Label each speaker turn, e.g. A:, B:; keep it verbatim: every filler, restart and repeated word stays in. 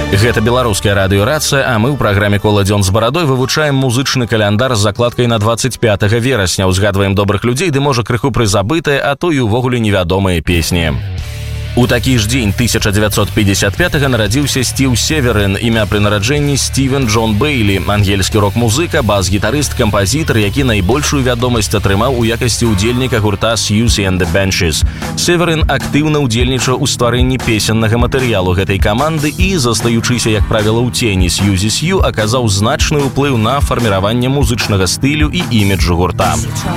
A: Гэта беларуская радыёрацыя, а мы ў праграме «Кола дзён з барадой» вывучаем музычны каляндар з закладкай на дваццаць пятага верасня, узгадваем добрых людзей, ды можа крыху прызабытыя, а то і ўвогуле невядомыя песні. У такі ж дзень тысяча дзевяцьсот пятьдесят пятага нарадзіўся Стив Северин, імя пры нараджэнні Стівен Джон Бейлі, ангельскі рок-музыка, бас-гітарыст, кампазітар, які найбольшую вядомасць атрымаў у якасці ўдзельніка гурта Siouxsie and the Banshees. Северин актыўна ўдзельнічаў у стварэнні песеннага матэрыялу гэтай каманды і, застаючыся, як правіла, ў цені Siouxsie Sioux, аказаў значны ўплыў на фарміраванне музычнага стылю і іміджу гурта.